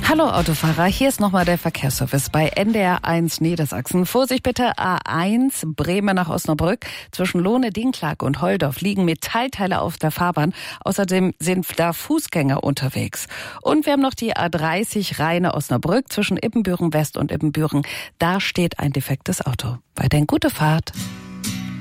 Hallo Autofahrer, hier ist nochmal der Verkehrsservice bei NDR1 Niedersachsen. Vorsicht bitte, A1 Bremen nach Osnabrück. Zwischen Lohne, Dinklage und Holdorf liegen Metallteile auf der Fahrbahn. Außerdem sind da Fußgänger unterwegs. Und wir haben noch die A30 Rheine Osnabrück zwischen Ippenbüren West und Ippenbüren. Da steht ein defektes Auto. Weiterhin gute Fahrt.